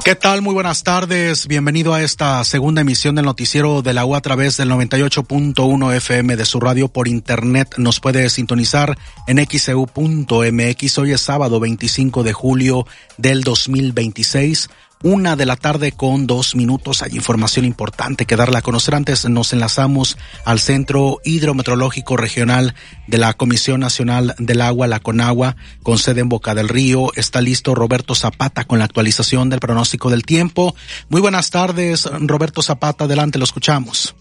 ¿Qué tal? Muy buenas tardes. Bienvenido a esta segunda emisión del noticiero de la U a través del 98.1 FM de su radio por internet. Nos puede sintonizar en xeu.mx. Hoy es sábado 25 de julio del 2026. 1:02 p.m. Hay información importante que darle a conocer. Antes nos enlazamos al Centro Hidrometeorológico Regional de la Comisión Nacional del Agua, la CONAGUA, con sede en Boca del Río. Está listo Roberto Zapata con la actualización del pronóstico del tiempo. Muy buenas tardes, Roberto Zapata. Adelante, lo escuchamos.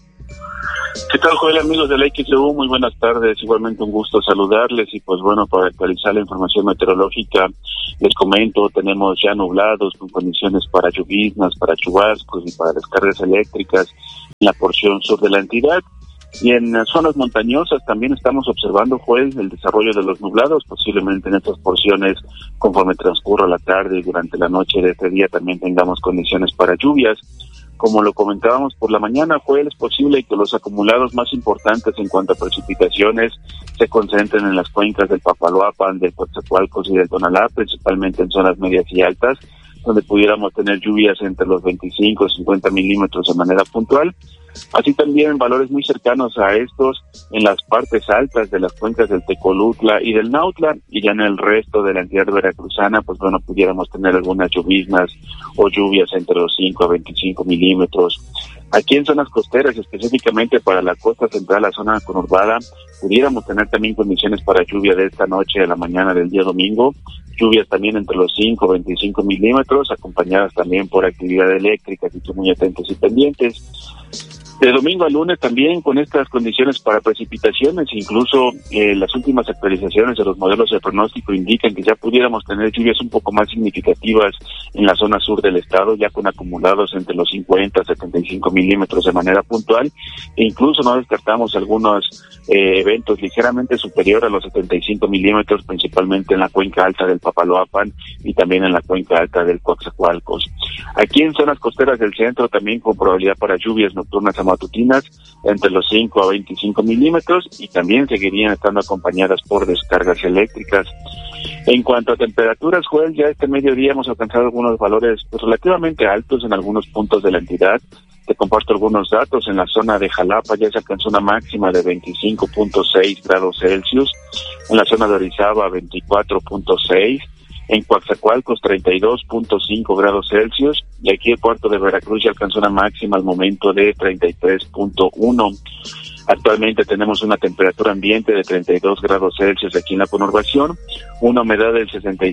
¿Qué tal, Joel, amigos del XEU? Muy buenas tardes, igualmente un gusto saludarles y pues bueno, para actualizar la información meteorológica, les comento, tenemos ya nublados con condiciones para lloviznas, para chubascos y para descargas eléctricas en la porción sur de la entidad. Y en zonas montañosas también estamos observando, Joel, el desarrollo de los nublados, posiblemente en estas porciones, conforme transcurra la tarde y durante la noche de este día también tengamos condiciones para lluvias. Como lo comentábamos por la mañana, Joel, es posible que los acumulados más importantes en cuanto a precipitaciones se concentren en las cuencas del Papaloapan, del Coatzacoalcos y del Tonalá, principalmente en zonas medias y altas, donde pudiéramos tener lluvias entre los 25 y 50 milímetros de manera puntual. Así también en valores muy cercanos a estos en las partes altas de las cuencas del Tecolutla y del Nautla, y ya en el resto de la entidad veracruzana, pues bueno, pudiéramos tener algunas lloviznas o lluvias entre los 5 a 25 milímetros. Aquí en zonas costeras, específicamente para la costa central, la zona conurbada, pudiéramos tener también condiciones para lluvia de esta noche a la mañana del día domingo, lluvias también entre los 5 a 25 milímetros, acompañadas también por actividad eléctrica, así que muy atentos y pendientes. De domingo a lunes también con estas condiciones para precipitaciones, incluso las últimas actualizaciones de los modelos de pronóstico indican que ya pudiéramos tener lluvias un poco más significativas en la zona sur del estado, ya con acumulados entre los 50 a 75 milímetros de manera puntual, e incluso no descartamos algunos eventos ligeramente superior a los 75 milímetros, principalmente en la cuenca alta del Papaloapan y también en la cuenca alta del Coatzacoalcos. Aquí en zonas costeras del centro también con probabilidad para lluvias nocturnas a matutinas entre los 5 a 25 milímetros y también seguirían estando acompañadas por descargas eléctricas. En cuanto a temperaturas, Joel, ya este mediodía hemos alcanzado algunos valores pues, relativamente altos en algunos puntos de la entidad. Te comparto algunos datos. En la zona de Jalapa ya se alcanzó una máxima de 25.6 grados Celsius, en la zona de Orizaba 24.6, en Coatzacoalcos 32.5 grados Celsius, y aquí el puerto de Veracruz ya alcanzó una máxima al momento de 33.1. Actualmente tenemos una temperatura ambiente de 32 grados Celsius aquí en la conurbación, una humedad del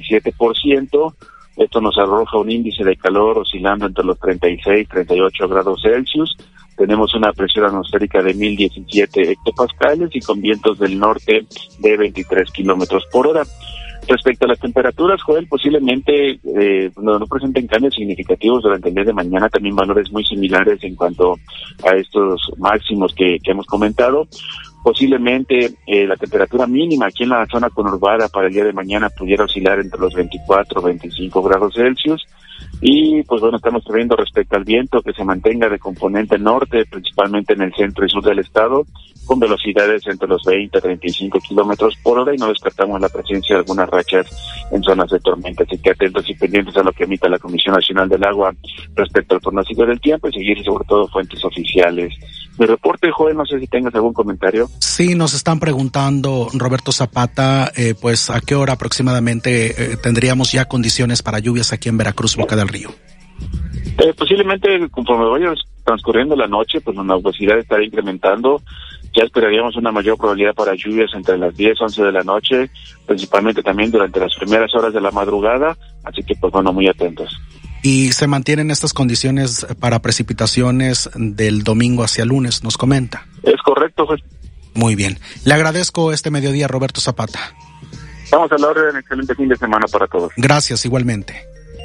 67%, esto nos arroja un índice de calor oscilando entre los 36 y 38 grados Celsius, tenemos una presión atmosférica de 1017 hectopascales y con vientos del norte de 23 kilómetros por hora. Respecto a las temperaturas, Joel, posiblemente no presenten cambios significativos durante el día de mañana, también valores muy similares en cuanto a estos máximos que hemos comentado. Posiblemente la temperatura mínima aquí en la zona conurbada para el día de mañana pudiera oscilar entre los 24 y 25 grados Celsius. Y pues bueno, estamos previendo respecto al viento que se mantenga de componente norte, principalmente en el centro y sur del estado, con velocidades entre los 20 a 35 kilómetros por hora, y no descartamos la presencia de algunas rachas en zonas de tormenta. Así que atentos y pendientes a lo que emita la Comisión Nacional del Agua respecto al pronóstico del tiempo y seguir sobre todo fuentes oficiales. Mi reporte, Joel, no sé si tengas algún comentario. Sí, nos están preguntando, Roberto Zapata, pues a qué hora aproximadamente tendríamos ya condiciones para lluvias aquí en Veracruz, Boca del Río. Posiblemente conforme vaya transcurriendo la noche, pues la nubosidad estará incrementando. Ya esperaríamos una mayor probabilidad para lluvias entre las 10, 11 de la noche, principalmente también durante las primeras horas de la madrugada, así que pues bueno, muy atentos. Y se mantienen estas condiciones para precipitaciones del domingo hacia lunes, nos comenta. Es correcto, pues. Muy bien. Le agradezco este mediodía, Roberto Zapata. Vamos a la orden, excelente fin de semana para todos. Gracias, igualmente.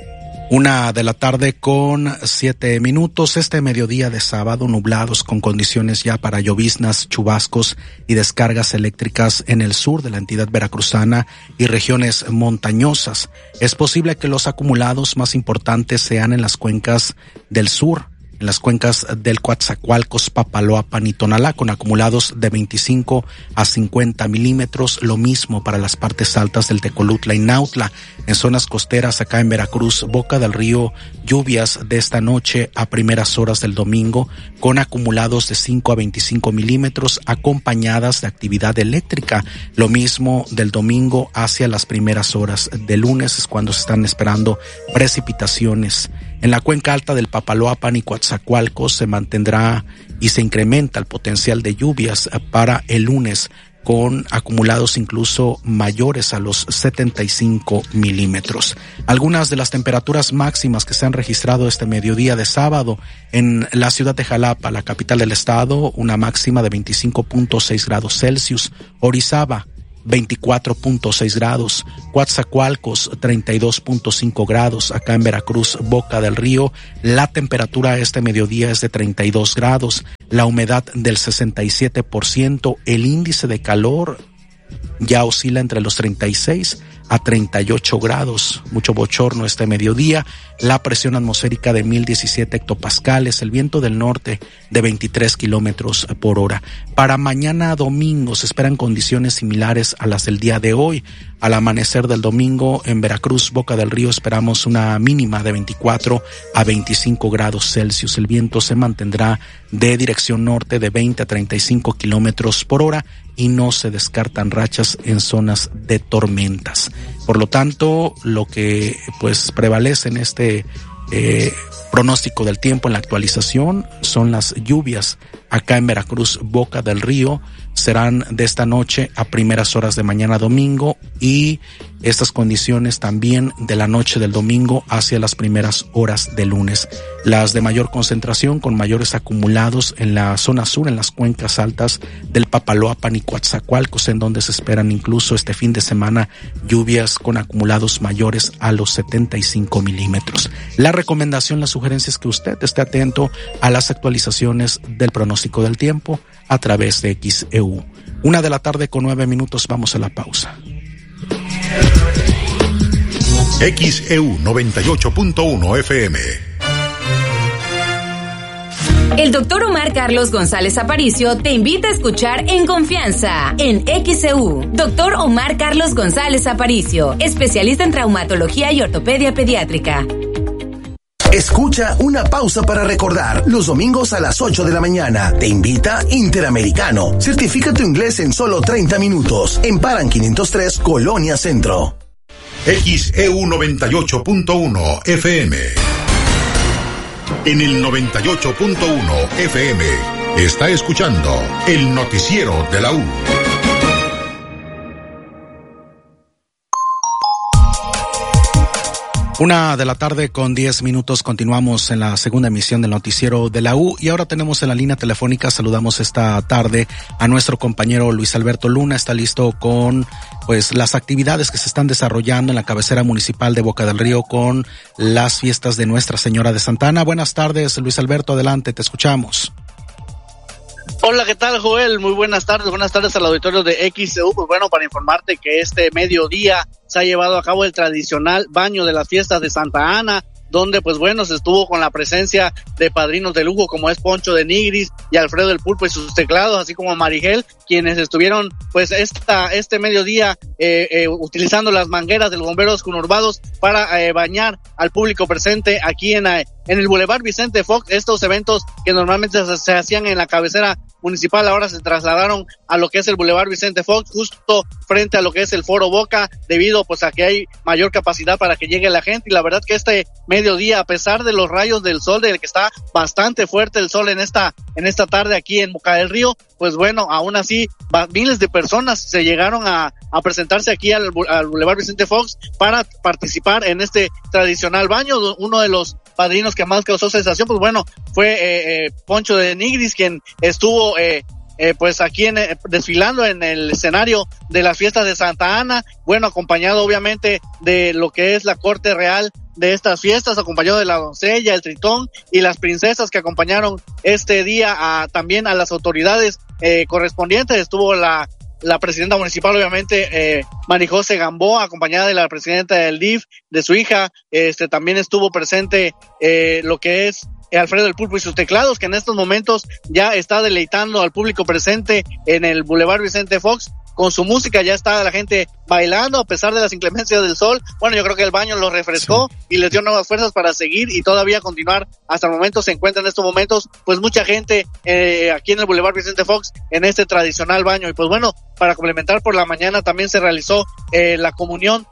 1:07 p.m. Este mediodía de sábado, nublados con condiciones ya para lloviznas, chubascos y descargas eléctricas en el sur de la entidad veracruzana y regiones montañosas. Es posible que los acumulados más importantes sean en las cuencas del sur en las cuencas del Coatzacoalcos, Papaloapan y Tonalá, con acumulados de 25 a 50 milímetros. Lo mismo para las partes altas del Tecolutla y Nautla. En zonas costeras acá en Veracruz, Boca del Río, lluvias de esta noche a primeras horas del domingo, con acumulados de 5 a 25 milímetros, acompañadas de actividad eléctrica. Lo mismo del domingo hacia las primeras horas del lunes, es cuando se están esperando precipitaciones. En la cuenca alta del Papaloapan y Coatzacoalcos se mantendrá y se incrementa el potencial de lluvias para el lunes, con acumulados incluso mayores a los 75 milímetros. Algunas de las temperaturas máximas que se han registrado este mediodía de sábado en la ciudad de Jalapa, la capital del estado, una máxima de 25.6 grados Celsius, Orizaba 24.6 grados, Coatzacoalcos 32.5 grados, acá en Veracruz, Boca del Río, la temperatura este mediodía es de 32 grados, la humedad del 67%, el índice de calor ya oscila entre los 36 a 38 grados, mucho bochorno este mediodía, la presión atmosférica de 1017 hectopascales, el viento del norte de 23 kilómetros por hora. Para mañana domingo se esperan condiciones similares a las del día de hoy. Al amanecer del domingo en Veracruz, Boca del Río, esperamos una mínima de 24 a 25 grados Celsius. El viento se mantendrá de dirección norte de 20 a 35 kilómetros por hora y no se descartan rachas en zonas de tormentas. Por lo tanto, lo que pues prevalece en este pronóstico del tiempo, en la actualización, son las lluvias acá en Veracruz, Boca del Río. Serán de esta noche a primeras horas de mañana domingo, y estas condiciones también de la noche del domingo hacia las primeras horas del lunes. Las de mayor concentración, con mayores acumulados en la zona sur, en las cuencas altas del Papaloapan y Coatzacoalcos, en donde se esperan incluso este fin de semana lluvias con acumulados mayores a los 75 milímetros. La recomendación, la sugerencia es que usted esté atento a las actualizaciones del pronóstico del tiempo a través de XEU. 1:09 p.m, vamos a la pausa. XEU 98.1 FM. El doctor Omar Carlos González Aparicio te invita a escuchar En Confianza en XEU. Doctor Omar Carlos González Aparicio, especialista en traumatología y ortopedia pediátrica. Escucha Una Pausa para Recordar los domingos a las 8 de la mañana. Te invita Interamericano. Certifica tu inglés en solo 30 minutos. En Paran 503, Colonia Centro. XEU 98.1 FM. En el 98.1 FM está escuchando el noticiero de la U. 1:10 p.m, continuamos en la segunda emisión del noticiero de la U, y ahora tenemos en la línea telefónica, saludamos esta tarde a nuestro compañero Luis Alberto Luna. Está listo con pues las actividades que se están desarrollando en la cabecera municipal de Boca del Río con las fiestas de Nuestra Señora de Santa Ana. Buenas tardes, Luis Alberto, adelante, te escuchamos. Hola, ¿qué tal, Joel? Muy buenas tardes al auditorio de XEU. Pues bueno, para informarte que este mediodía se ha llevado a cabo el tradicional baño de las fiestas de Santa Ana, donde pues bueno, se estuvo con la presencia de padrinos de lujo como es Poncho de Nigris y Alfredo el Pulpo y sus teclados, así como Marigel, quienes estuvieron pues este mediodía utilizando las mangueras de los bomberos conurbados para bañar al público presente aquí en el Boulevard Vicente Fox. Estos eventos que normalmente se hacían en la cabecera municipal ahora se trasladaron a lo que es el Boulevard Vicente Fox, justo frente a lo que es el Foro Boca, debido pues a que hay mayor capacidad para que llegue la gente. Y la verdad que este mediodía, a pesar de los rayos del sol, de que está bastante fuerte el sol en esta tarde aquí en Boca del Río, pues bueno, aún así miles de personas se llegaron a presentarse aquí al Boulevard Vicente Fox para participar en este tradicional baño. Uno de los padrinos que más causó sensación, pues bueno, fue Poncho de Nigris, quien estuvo pues aquí desfilando en el escenario de las fiestas de Santa Ana, bueno, acompañado obviamente de lo que es la corte real de estas fiestas, acompañado de la doncella, el tritón y las princesas que acompañaron este día también a las autoridades correspondientes. Estuvo la presidenta municipal, obviamente, Marijose Gamboa, acompañada de la presidenta del DIF, de su hija. También estuvo presente lo que es Alfredo el Pulpo y sus teclados, que en estos momentos ya está deleitando al público presente en el Boulevard Vicente Fox. Con su música ya está la gente bailando a pesar de las inclemencias del sol. Bueno, yo creo que el baño los refrescó y les dio nuevas fuerzas para seguir y todavía continuar. Hasta el momento se encuentra en estos momentos pues mucha gente aquí en el Boulevard Vicente Fox en este tradicional baño. Y pues bueno, para complementar, por la mañana también se realizó la comunión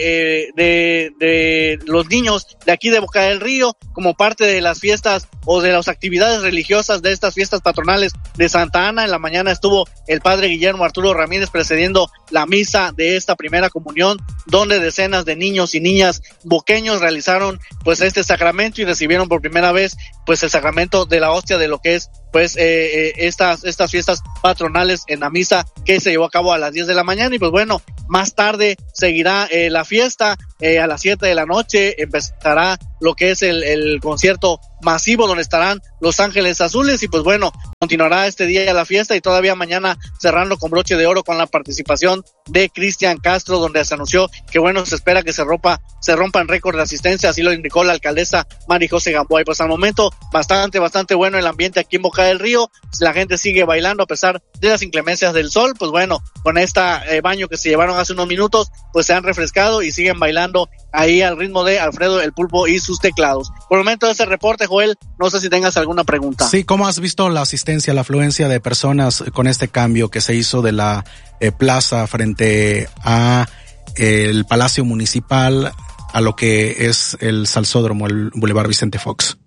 de los niños de aquí de Boca del Río como parte de las fiestas o de las actividades religiosas de estas fiestas patronales de Santa Ana. En la mañana estuvo el padre Guillermo Arturo Ramírez precediendo la misa de esta primera comunión, donde decenas de niños y niñas boqueños realizaron pues este sacramento y recibieron por primera vez pues el sacramento de la hostia de lo que es pues estas fiestas patronales en la misa que se llevó a cabo a las 10 de la mañana. Y pues bueno, más tarde seguirá la fiesta, a las 7 de la noche empezará lo que es el concierto masivo donde estarán Los Ángeles Azules y pues bueno, continuará este día la fiesta y todavía mañana cerrando con broche de oro con la participación de Cristian Castro, donde se anunció que bueno, se espera que se rompan récord de asistencia, así lo indicó la alcaldesa Mari José Gamboa. Y pues al momento bastante bueno el ambiente aquí en Boca del Río, la gente sigue bailando a pesar de las inclemencias del sol. Pues bueno, con esta baño que se llevaron hace unos minutos, pues se han refrescado y siguen bailando ahí al ritmo de Alfredo el Pulpo y sus teclados. Por el momento de ese reporte, Joel, no sé si tengas alguna pregunta. Sí, ¿cómo has visto la asistencia, la afluencia de personas con este cambio que se hizo de la plaza frente a el Palacio Municipal a lo que es el Salsódromo, el Boulevard Vicente Fox?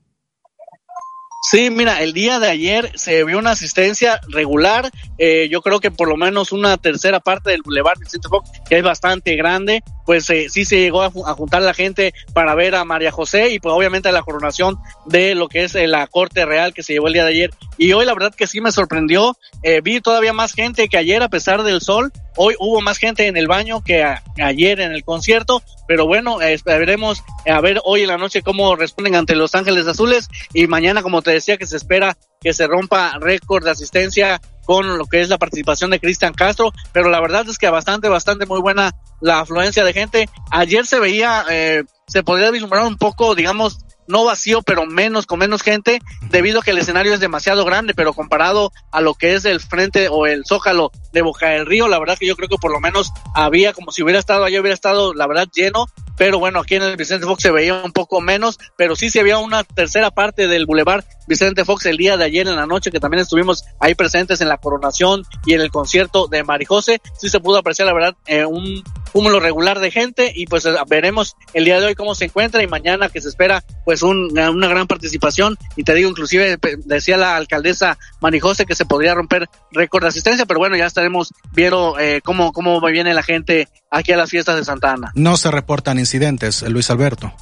Sí, mira, el día de ayer se vio una asistencia regular, yo creo que por lo menos una tercera parte del Boulevard Vicente Fox, que es bastante grande, pues sí se llegó a juntar la gente para ver a María José y pues obviamente la coronación de lo que es la corte real que se llevó el día de ayer. Y hoy la verdad que sí me sorprendió, vi todavía más gente que ayer a pesar del sol. Hoy hubo más gente en el baño que ayer en el concierto, pero bueno, esperemos a ver hoy en la noche cómo responden ante Los Ángeles Azules y mañana, como te decía, que se espera que se rompa récord de asistencia con lo que es la participación de Cristian Castro, pero la verdad es que bastante muy buena la afluencia de gente. Ayer se veía, se podría vislumbrar un poco, digamos, no vacío, pero con menos gente, debido a que el escenario es demasiado grande, pero comparado a lo que es el frente o el Zócalo de Boca del Río, la verdad que yo creo que por lo menos había, como si hubiera estado la verdad lleno, pero bueno, aquí en el Vicente Fox se veía un poco menos, pero sí se veía una tercera parte del Boulevard Vicente Fox el día de ayer en la noche, que también estuvimos ahí presentes en la coronación y en el concierto de Mari José. Sí se pudo apreciar, la verdad, un cúmulo regular de gente y pues veremos el día de hoy cómo se encuentra y mañana que se espera pues una gran participación. Y te digo, inclusive decía la alcaldesa Mari José que se podría romper récord de asistencia, pero bueno, ya estaremos viendo cómo viene la gente aquí a las fiestas de Santa Ana. No se reportan incidentes, Luis Alberto.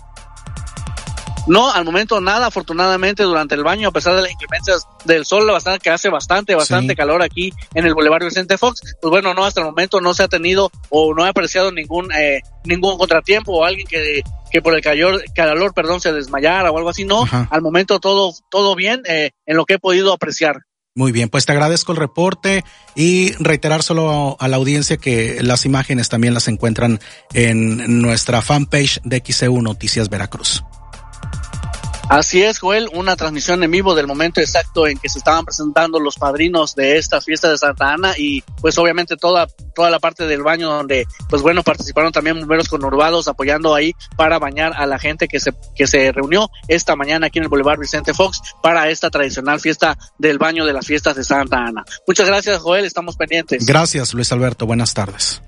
No, al momento nada, afortunadamente durante el baño, a pesar de las inclemencias del sol, que hace bastante calor aquí en el Boulevard Vicente Fox, pues bueno, no, hasta el momento no se ha tenido o no ha apreciado ningún contratiempo o alguien que por el calor, se desmayara o algo así, no. Ajá. Al momento todo bien, en lo que he podido apreciar. Muy bien, pues te agradezco el reporte y reiterar solo a la audiencia que las imágenes también las encuentran en nuestra fanpage de XEU Noticias Veracruz. Así es, Joel, una transmisión en vivo del momento exacto en que se estaban presentando los padrinos de esta fiesta de Santa Ana y pues obviamente toda la parte del baño donde pues bueno participaron también bomberos conurbados apoyando ahí para bañar a la gente que se reunió esta mañana aquí en el Boulevard Vicente Fox para esta tradicional fiesta del baño de las fiestas de Santa Ana. Muchas gracias, Joel, estamos pendientes. Gracias, Luis Alberto, buenas tardes.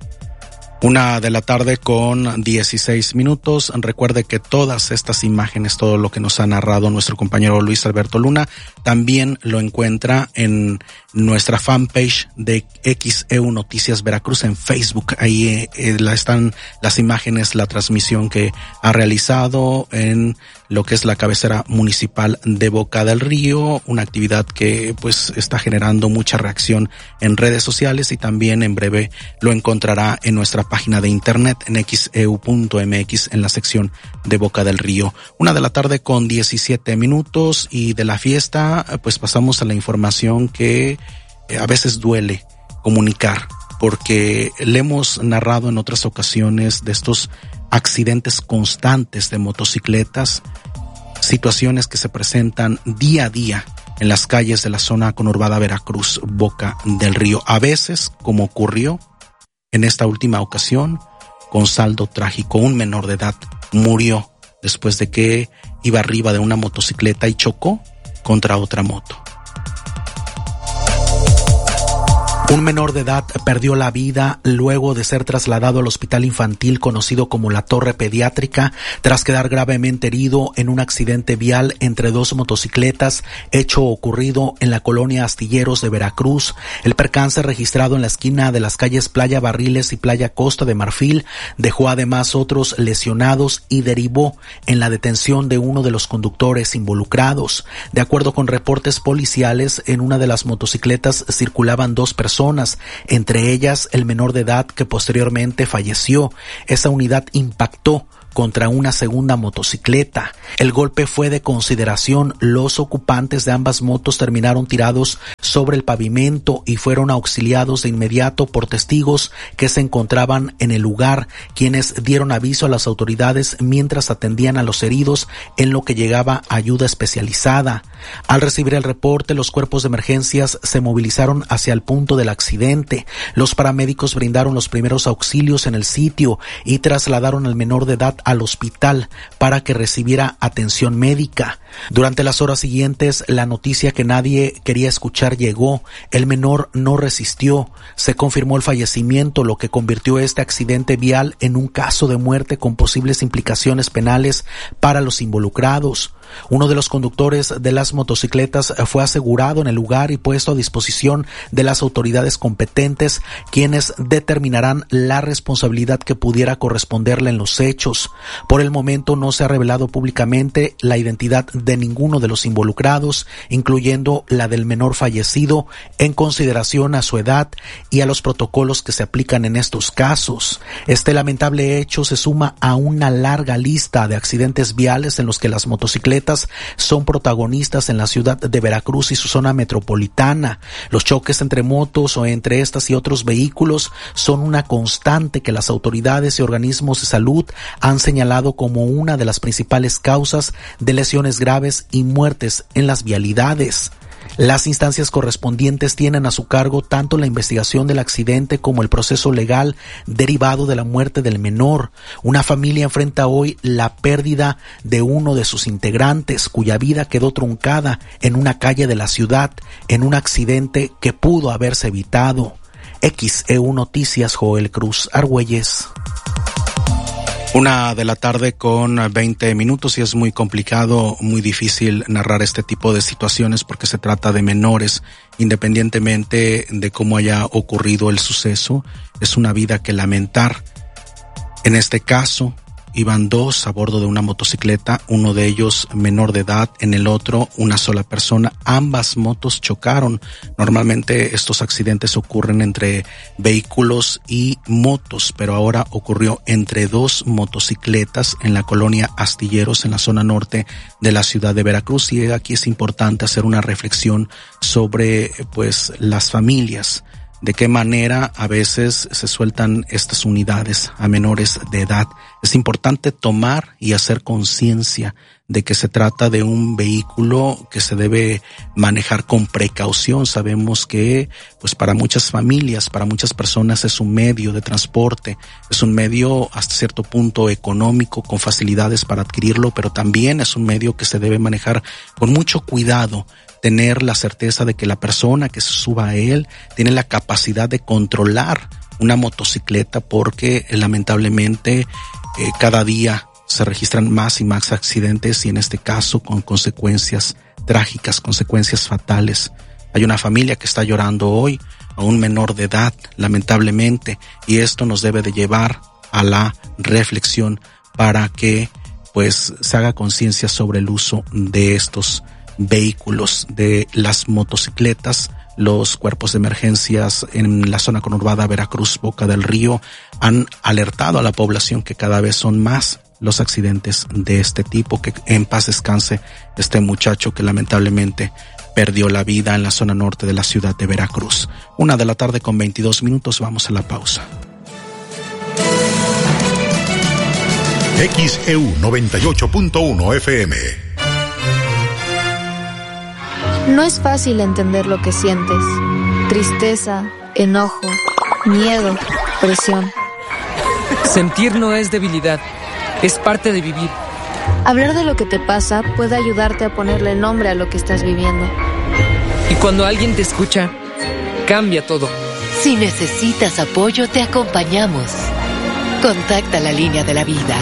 1:00 p.m. con 16 minutos. Recuerde que todas estas imágenes, todo lo que nos ha narrado nuestro compañero Luis Alberto Luna, también lo encuentra en nuestra fanpage de XEU Noticias Veracruz en Facebook. Ahí están las imágenes, la transmisión que ha realizado en lo que es la cabecera municipal de Boca del Río, una actividad que pues está generando mucha reacción en redes sociales y también en breve lo encontrará en nuestra página de internet en xeu.mx en la sección de Boca del Río. 1:00 p.m. con 17 minutos y de la fiesta pues pasamos a la información que a veces duele comunicar porque le hemos narrado en otras ocasiones de estos accidentes constantes de motocicletas. situaciones que se presentan día a día en las calles de la zona conurbada Veracruz, Boca del Río. A veces, como ocurrió en esta última ocasión, con saldo trágico, un menor de edad murió después de que iba arriba de una motocicleta y chocó contra otra moto. Un menor de edad perdió la vida luego de ser trasladado al hospital infantil conocido como la Torre Pediátrica tras quedar gravemente herido en un accidente vial entre dos motocicletas, hecho ocurrido en la colonia Astilleros de Veracruz. El percance registrado en la esquina de las calles Playa Barriles y Playa Costa de Marfil dejó además otros lesionados y derivó en la detención de uno de los conductores involucrados. De acuerdo con reportes policiales, en una de las motocicletas circulaban dos personas, entre ellas el menor de edad que posteriormente falleció. Esa unidad impactó contra una segunda motocicleta. El golpe fue de consideración. Los ocupantes de ambas motos terminaron tirados sobre el pavimento y fueron auxiliados de inmediato por testigos que se encontraban en el lugar, quienes dieron aviso a las autoridades mientras atendían a los heridos en lo que llegaba ayuda especializada. Al recibir el reporte, los cuerpos de emergencias se movilizaron hacia el punto del accidente. Los paramédicos brindaron los primeros auxilios en el sitio y trasladaron al menor de edad al hospital para que recibiera atención médica. Durante las horas siguientes, la noticia que nadie quería escuchar llegó. El menor no resistió. Se confirmó el fallecimiento, lo que convirtió este accidente vial en un caso de muerte con posibles implicaciones penales para los involucrados. Uno de los conductores de las motocicletas fue asegurado en el lugar y puesto a disposición de las autoridades competentes, quienes determinarán la responsabilidad que pudiera corresponderle en los hechos. Por el momento no se ha revelado públicamente la identidad de ninguno de los involucrados, incluyendo la del menor fallecido, en consideración a su edad y a los protocolos que se aplican en estos casos. Este lamentable hecho se suma a una larga lista de accidentes viales en los que las motocicletas son protagonistas en la ciudad de Veracruz y su zona metropolitana. Los choques entre motos o entre estas y otros vehículos son una constante que las autoridades y organismos de salud han señalado como una de las principales causas de lesiones graves y muertes en las vialidades. Las instancias correspondientes tienen a su cargo tanto la investigación del accidente como el proceso legal derivado de la muerte del menor. Una familia enfrenta hoy la pérdida de uno de sus integrantes, cuya vida quedó truncada en una calle de la ciudad en un accidente que pudo haberse evitado. XEU Noticias, Joel Cruz Argüelles. 1:00 con 20 minutos y es muy complicado, muy difícil narrar este tipo de situaciones porque se trata de menores, independientemente de cómo haya ocurrido el suceso. Es una vida que lamentar. En este caso, iban dos a bordo de una motocicleta, uno de ellos menor de edad, en el otro una sola persona. Ambas motos chocaron. Normalmente estos accidentes ocurren entre vehículos y motos, pero ahora ocurrió entre dos motocicletas en la colonia Astilleros, en la zona norte de la ciudad de Veracruz. Y aquí es importante hacer una reflexión sobre, las familias. De qué manera a veces se sueltan estas unidades a menores de edad. Es importante tomar y hacer conciencia de que se trata de un vehículo que se debe manejar con precaución. Sabemos que, para muchas familias, para muchas personas es un medio de transporte, es un medio hasta cierto punto económico, con facilidades para adquirirlo, pero también es un medio que se debe manejar con mucho cuidado. Tener la certeza de que la persona que se suba a él tiene la capacidad de controlar una motocicleta, porque lamentablemente cada día se registran más y más accidentes y en este caso con consecuencias trágicas, consecuencias fatales. Hay una familia que está llorando hoy a un menor de edad, lamentablemente, y esto nos debe de llevar a la reflexión para que se haga conciencia sobre el uso de estos vehículos, de las motocicletas. Los cuerpos de emergencias en la zona conurbada Veracruz, Boca del Río, han alertado a la población que cada vez son más los accidentes de este tipo. Que en paz descanse este muchacho que lamentablemente perdió la vida en la zona norte de la ciudad de Veracruz. 1:00 con 22 minutos, vamos a la pausa. XEU 98.1 FM. No es fácil entender lo que sientes. Tristeza, enojo, miedo, presión. Sentir no es debilidad, es parte de vivir. Hablar de lo que te pasa puede ayudarte a ponerle nombre a lo que estás viviendo. Y cuando alguien te escucha, cambia todo. Si necesitas apoyo, te acompañamos. Contacta la línea de la vida.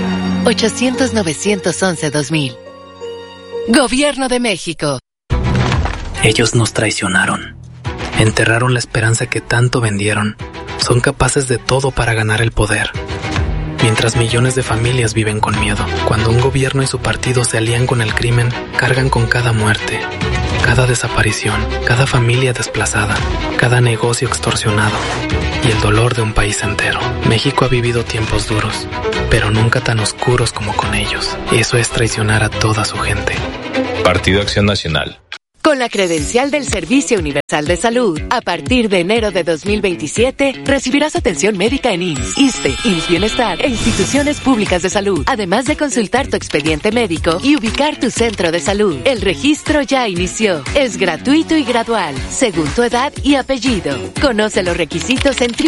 800-911-2000. Gobierno de México. Ellos nos traicionaron. Enterraron la esperanza que tanto vendieron. Son capaces de todo para ganar el poder. Mientras millones de familias viven con miedo. Cuando un gobierno y su partido se alían con el crimen, cargan con cada muerte, cada desaparición, cada familia desplazada, cada negocio extorsionado y el dolor de un país entero. México ha vivido tiempos duros, pero nunca tan oscuros como con ellos. Eso es traicionar a toda su gente. Partido Acción Nacional. Con la credencial del Servicio Universal de Salud, a partir de enero de 2027, recibirás atención médica en IMSS, ISSSTE, IMSS Bienestar e instituciones públicas de salud, además de consultar tu expediente médico y ubicar tu centro de salud. El registro ya inició. Es gratuito y gradual, según tu edad y apellido. Conoce los requisitos en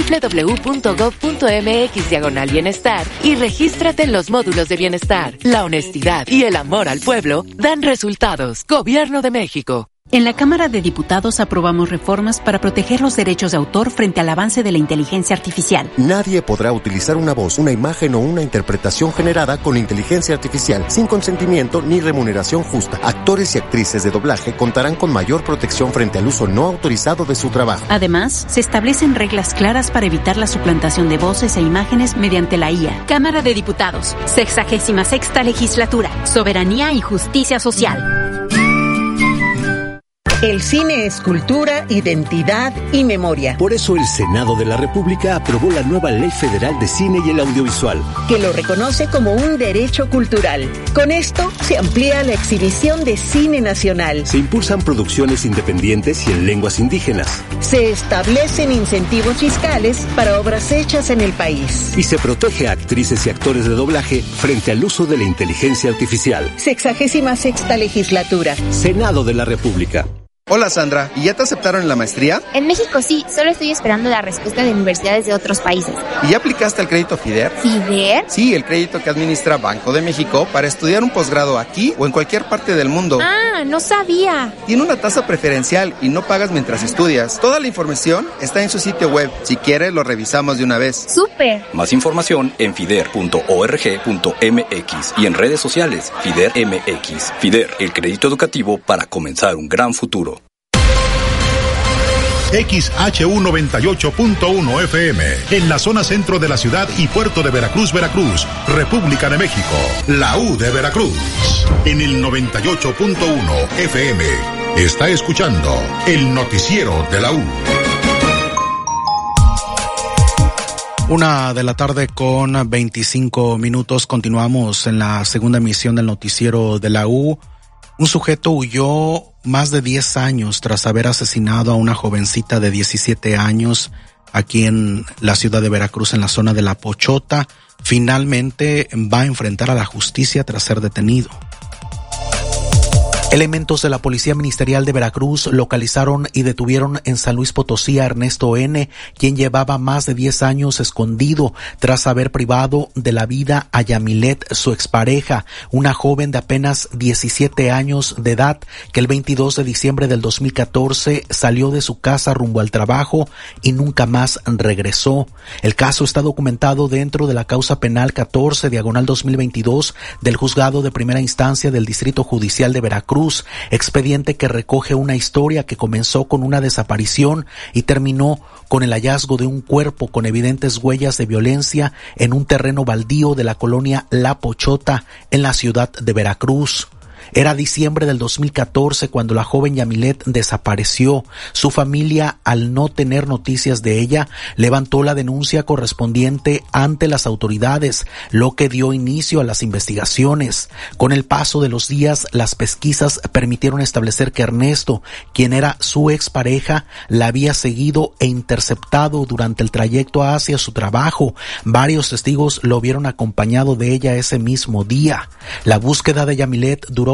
www.gov.mx/bienestar y regístrate en los módulos de bienestar. La honestidad y el amor al pueblo dan resultados. Gobierno de México. En la Cámara de Diputados aprobamos reformas para proteger los derechos de autor frente al avance de la inteligencia artificial. Nadie podrá utilizar una voz, una imagen o una interpretación generada con inteligencia artificial sin consentimiento ni remuneración justa. Actores y actrices de doblaje contarán con mayor protección frente al uso no autorizado de su trabajo. Además, se establecen reglas claras para evitar la suplantación de voces e imágenes mediante la IA. Cámara de Diputados, 66ª Legislatura, Soberanía y Justicia Social. El cine es cultura, identidad y memoria. Por eso el Senado de la República aprobó la nueva Ley Federal de Cine y el Audiovisual, que lo reconoce como un derecho cultural. Con esto se amplía la exhibición de cine nacional. Se impulsan producciones independientes y en lenguas indígenas. Se establecen incentivos fiscales para obras hechas en el país. Y se protege a actrices y actores de doblaje frente al uso de la inteligencia artificial. 66ª Legislatura. Senado de la República. Hola Sandra, ¿y ya te aceptaron en la maestría? En México sí, solo estoy esperando la respuesta de universidades de otros países. ¿Y ya aplicaste al crédito FIDER? ¿FIDER? Sí, el crédito que administra Banco de México para estudiar un posgrado aquí o en cualquier parte del mundo. Ah, no sabía. Tiene una tasa preferencial y no pagas mientras estudias. Toda la información está en su sitio web. Si quieres, lo revisamos de una vez. ¡Súper! Más información en fider.org.mx y en redes sociales FIDER MX. FIDER, el crédito educativo para comenzar un gran futuro. XHU98.1 FM, en la zona centro de la ciudad y puerto de Veracruz, Veracruz, República de México, la U de Veracruz. En el 98.1 FM, está escuchando el noticiero de la U. 1:25 p.m. Continuamos en la segunda emisión del noticiero de la U. Un sujeto huyó más de 10 años tras haber asesinado a una jovencita de 17 años aquí en la ciudad de Veracruz, en la zona de La Pochota. Finalmente va a enfrentar a la justicia tras ser detenido. Elementos de la Policía Ministerial de Veracruz localizaron y detuvieron en San Luis Potosí a Ernesto N., quien llevaba más de 10 años escondido tras haber privado de la vida a Yamilet, su expareja, una joven de apenas 17 años de edad, que el 22 de diciembre del 2014 salió de su casa rumbo al trabajo y nunca más regresó. El caso está documentado dentro de la causa penal 14/2022 del Juzgado de Primera Instancia del Distrito Judicial de Veracruz, expediente que recoge una historia que comenzó con una desaparición y terminó con el hallazgo de un cuerpo con evidentes huellas de violencia en un terreno baldío de la colonia La Pochota en la ciudad de Veracruz. Era diciembre del 2014 cuando la joven Yamilet desapareció. Su familia, al no tener noticias de ella, levantó la denuncia correspondiente ante las autoridades, lo que dio inicio a las investigaciones. Con el paso de los días, las pesquisas permitieron establecer que Ernesto, quien era su expareja, la había seguido e interceptado durante el trayecto hacia su trabajo. Varios testigos lo vieron acompañado de ella ese mismo día. La búsqueda de Yamilet duró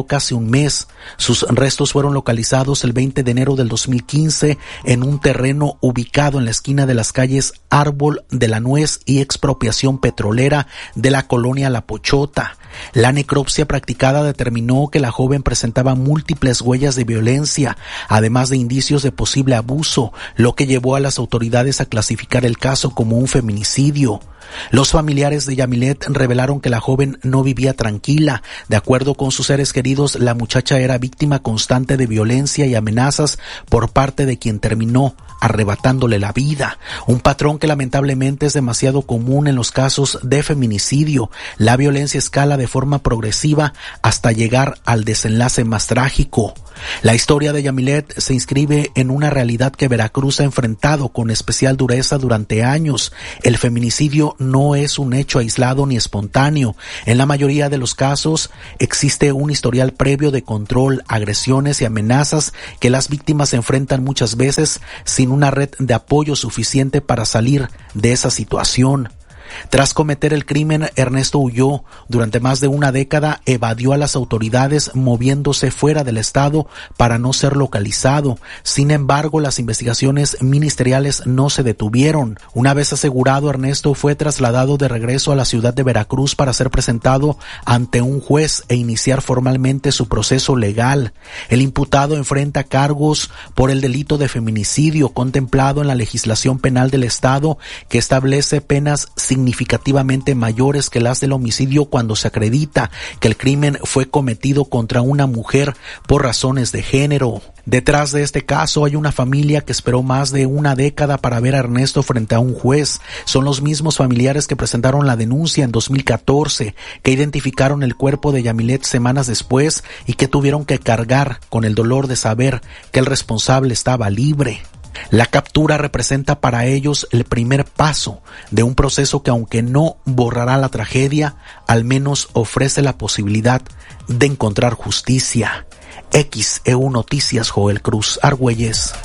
pasó casi un mes. Sus restos fueron localizados el 20 de enero del 2015 en un terreno ubicado en la esquina de las calles Árbol de la Nuez y Expropiación Petrolera de la colonia La Pochota. La necropsia practicada determinó que la joven presentaba múltiples huellas de violencia, además de indicios de posible abuso, lo que llevó a las autoridades a clasificar el caso como un feminicidio. Los familiares de Yamilet revelaron que la joven no vivía tranquila. De acuerdo con sus seres queridos, la muchacha era víctima constante de violencia y amenazas por parte de quien terminó arrebatándole la vida. Un patrón que lamentablemente es demasiado común en los casos de feminicidio. La violencia escala de forma progresiva hasta llegar al desenlace más trágico. La historia de Yamilet se inscribe en una realidad que Veracruz ha enfrentado con especial dureza durante años. El feminicidio no es un hecho aislado ni espontáneo. En la mayoría de los casos existe un historial previo de control, agresiones y amenazas que las víctimas enfrentan muchas veces sin una red de apoyo suficiente para salir de esa situación. Tras cometer el crimen, Ernesto huyó. Durante más de una década evadió a las autoridades, moviéndose fuera del estado para no ser localizado. Sin embargo, las investigaciones ministeriales no se detuvieron. Una vez asegurado, Ernesto fue trasladado de regreso a la ciudad de Veracruz para ser presentado ante un juez e iniciar formalmente su proceso legal. El imputado enfrenta cargos por el delito de feminicidio contemplado en la legislación penal del estado, que establece penas significativamente mayores que las del homicidio cuando se acredita que el crimen fue cometido contra una mujer por razones de género. Detrás de este caso hay una familia que esperó más de una década para ver a Ernesto frente a un juez. Son los mismos familiares que presentaron la denuncia en 2014, que identificaron el cuerpo de Yamilet semanas después y que tuvieron que cargar con el dolor de saber que el responsable estaba libre. La captura representa para ellos el primer paso de un proceso que, aunque no borrará la tragedia, al menos ofrece la posibilidad de encontrar justicia. XEU Noticias, Joel Cruz Argüelles.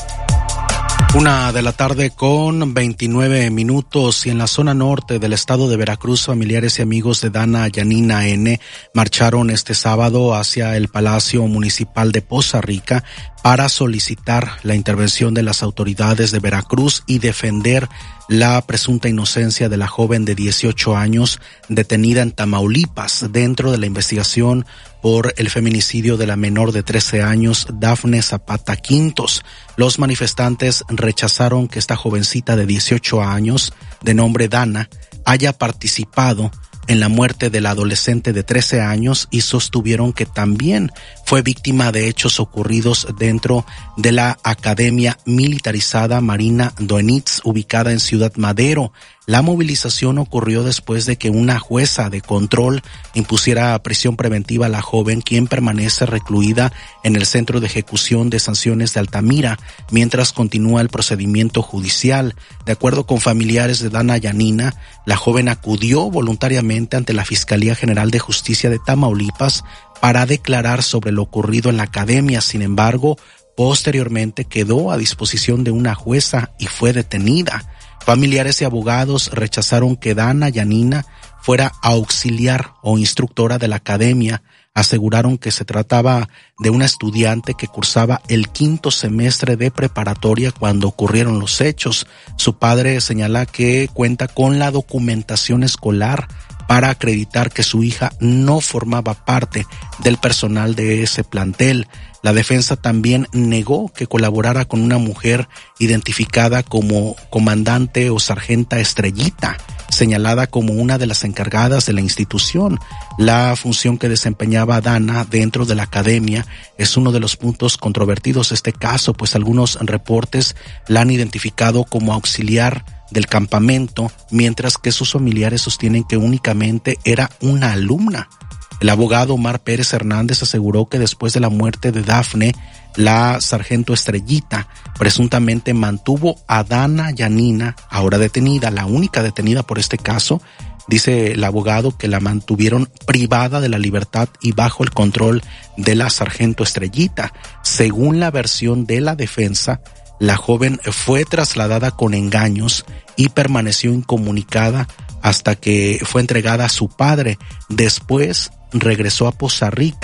1:29 p.m. y en la zona norte del estado de Veracruz, familiares y amigos de Dana Yanina N. marcharon este sábado hacia el Palacio Municipal de Poza Rica para solicitar la intervención de las autoridades de Veracruz y defender la presunta inocencia de la joven de 18 años detenida en Tamaulipas dentro de la investigación por el feminicidio de la menor de 13 años, Dafne Zapata Quintos. Los manifestantes rechazaron que esta jovencita de 18 años, de nombre Dana, haya participado en la muerte de la adolescente de 13 años y sostuvieron que también fue víctima de hechos ocurridos dentro de la Academia Militarizada Marina Doenitz, ubicada en Ciudad Madero. La movilización ocurrió después de que una jueza de control impusiera prisión preventiva a la joven, quien permanece recluida en el Centro de Ejecución de Sanciones de Altamira, mientras continúa el procedimiento judicial. De acuerdo con familiares de Dana Yanina, la joven acudió voluntariamente ante la Fiscalía General de Justicia de Tamaulipas para declarar sobre lo ocurrido en la academia. Sin embargo, posteriormente quedó a disposición de una jueza y fue detenida. Familiares y abogados rechazaron que Dana Yanina fuera auxiliar o instructora de la academia. Aseguraron que se trataba de una estudiante que cursaba el 5º semestre de preparatoria cuando ocurrieron los hechos. Su padre señala que cuenta con la documentación escolar para acreditar que su hija no formaba parte del personal de ese plantel. La defensa también negó que colaborara con una mujer identificada como comandante o sargenta Estrellita, señalada como una de las encargadas de la institución. La función que desempeñaba Dana dentro de la academia es uno de los puntos controvertidos de este caso, pues algunos reportes la han identificado como auxiliar del campamento, mientras que sus familiares sostienen que únicamente era una alumna. El abogado Omar Pérez Hernández aseguró que después de la muerte de Dafne, la sargento Estrellita presuntamente mantuvo a Dana Yanina, ahora detenida, la única detenida por este caso. Dice el abogado que la mantuvieron privada de la libertad y bajo el control de la sargento Estrellita. Según la versión de la defensa, la joven fue trasladada con engaños y permaneció incomunicada hasta que fue entregada a su padre. Después regresó a Poza Rica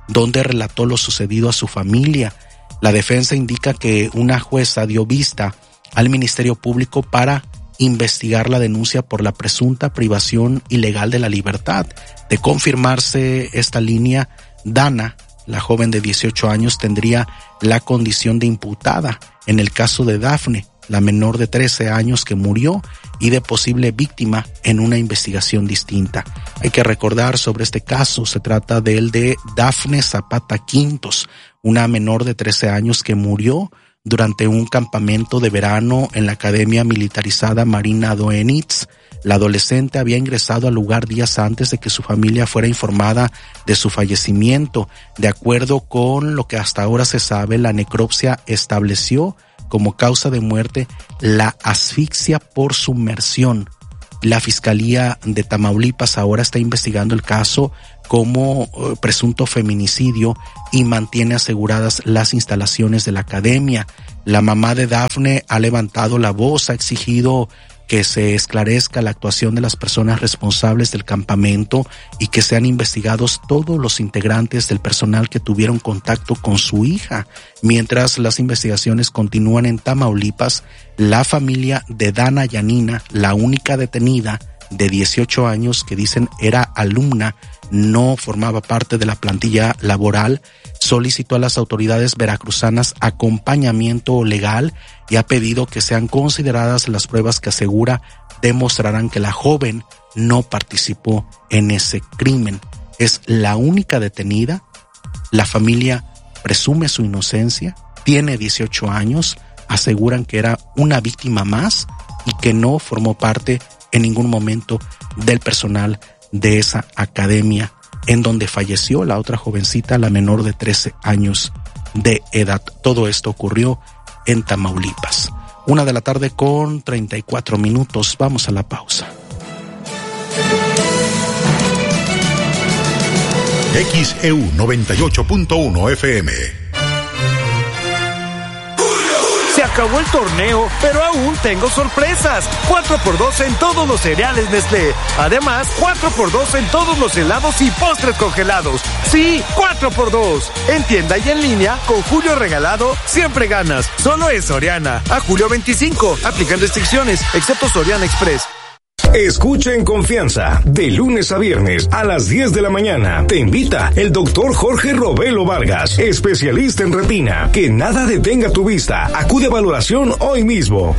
donde relató lo sucedido a su familia. La defensa indica que una jueza dio vista al Ministerio Público para investigar la denuncia por la presunta privación ilegal de la libertad. De confirmarse esta línea, Dana, la joven de 18 años, tendría la condición de imputada en el caso de Dafne, la menor de 13 años que murió, y de posible víctima en una investigación distinta. Hay que recordar sobre este caso, se trata del de Dafne Zapata Quintos, una menor de 13 años que murió durante un campamento de verano en la Academia Militarizada Marina Doenitz. La adolescente había ingresado al lugar días antes de que su familia fuera informada de su fallecimiento. De acuerdo con lo que hasta ahora se sabe, la necropsia estableció como causa de muerte la asfixia por sumersión. La Fiscalía de Tamaulipas ahora está investigando el caso como presunto feminicidio y mantiene aseguradas las instalaciones de la academia. La mamá de Dafne ha levantado la voz, ha exigido que se esclarezca la actuación de las personas responsables del campamento y que sean investigados todos los integrantes del personal que tuvieron contacto con su hija. Mientras las investigaciones continúan en Tamaulipas, la familia de Dana Yanina, la única detenida de 18 años que dicen era alumna, no formaba parte de la plantilla laboral, solicitó a las autoridades veracruzanas acompañamiento legal y ha pedido que sean consideradas las pruebas que asegura demostrarán que la joven no participó en ese crimen. Es la única detenida. La familia presume su inocencia, tiene 18 años, aseguran que era una víctima más y que no formó parte en ningún momento del personal de esa academia en donde falleció la otra jovencita, la menor de 13 años de edad. Todo esto ocurrió en Tamaulipas. 1:34 p.m. Vamos a la pausa. XEU 98.1 FM. Se acabó el torneo, pero aún tengo sorpresas. 4x2 en todos los cereales Nestlé. Además, 4x2 en todos los helados y postres congelados. Sí, 4x2. En tienda y en línea, con Julio Regalado, siempre ganas. Solo es Soriana. A julio 25. Aplican restricciones, excepto Soriana Express. Escucha en confianza, de lunes a viernes a las 10 de la mañana. Te invita el doctor Jorge Robelo Vargas, especialista en retina. Que nada detenga tu vista. Acude a valoración hoy mismo.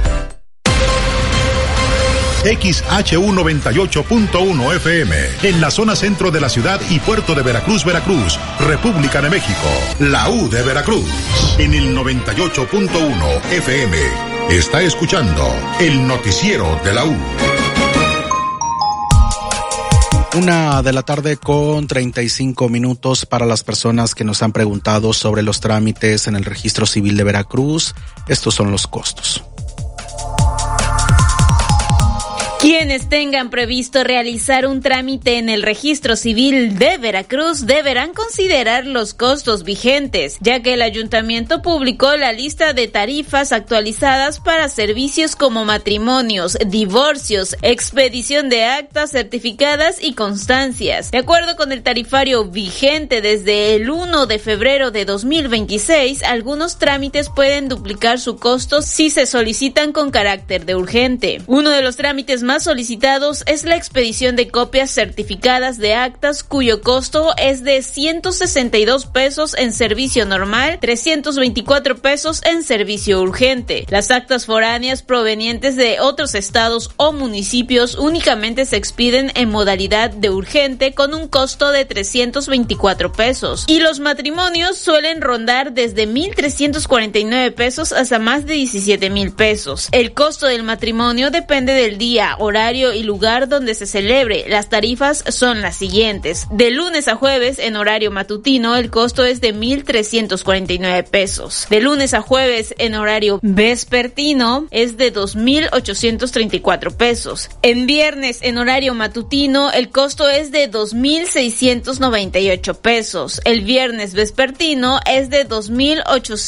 XHU 98.1 FM, en la zona centro de la ciudad y puerto de Veracruz, Veracruz, República de México. La U de Veracruz, en el 98.1 FM. Está escuchando el noticiero de la U. 1:35 p.m. para las personas que nos han preguntado sobre los trámites en el Registro Civil de Veracruz. Estos son los costos. Quienes tengan previsto realizar un trámite en el Registro Civil de Veracruz deberán considerar los costos vigentes, ya que el ayuntamiento publicó la lista de tarifas actualizadas para servicios como matrimonios, divorcios, expedición de actas certificadas y constancias. De acuerdo con el tarifario vigente desde el 1 de febrero de 2026, algunos trámites pueden duplicar su costo si se solicitan con carácter de urgente. Uno de los trámites más solicitados es la expedición de copias certificadas de actas, cuyo costo es de 162 pesos en servicio normal, 324 pesos en servicio urgente. Las actas foráneas provenientes de otros estados o municipios únicamente se expiden en modalidad de urgente con un costo de 324 pesos. Y los matrimonios suelen rondar desde 1,349 pesos hasta más de 17,000 pesos. El costo del matrimonio depende del día, horario y lugar donde se celebre. Las tarifas son las siguientes. De lunes a jueves en horario matutino el costo es de 1,349 pesos. De lunes a jueves en horario vespertino es de 2,834 pesos. En viernes en horario matutino el costo es de 2,698 pesos. El viernes vespertino es de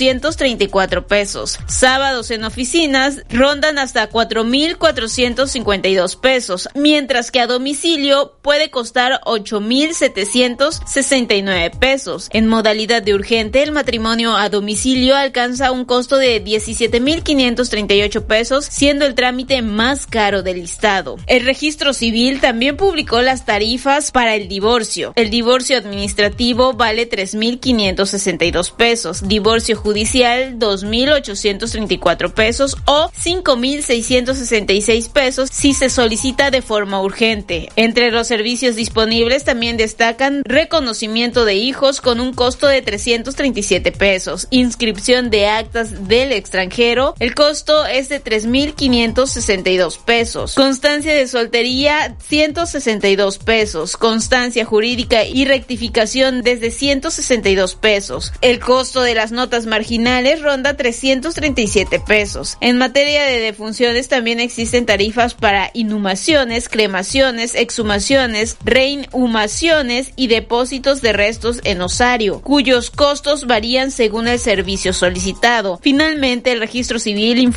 2,834 pesos. Sábados en oficinas rondan hasta 4,450 8,052 pesos, mientras que a domicilio puede costar 8,769 pesos. En modalidad de urgente, el matrimonio a domicilio alcanza un costo de 17,538 pesos, siendo el trámite más caro del listado. El Registro Civil también publicó las tarifas para el divorcio. El divorcio administrativo vale 3,562 pesos, divorcio judicial 2,834 pesos o 5,666 pesos si se solicita de forma urgente. Entre los servicios disponibles también destacan reconocimiento de hijos con un costo de 337 pesos, inscripción de actas del extranjero, el costo es de 3,562 pesos, constancia de soltería 162 pesos, constancia jurídica y rectificación desde 162 pesos. El costo de las notas marginales ronda 337 pesos. En materia de defunciones también existen tarifas para inhumaciones, cremaciones, exhumaciones, reinhumaciones y depósitos de restos en osario, cuyos costos varían según el servicio solicitado. Finalmente, el Registro Civil informó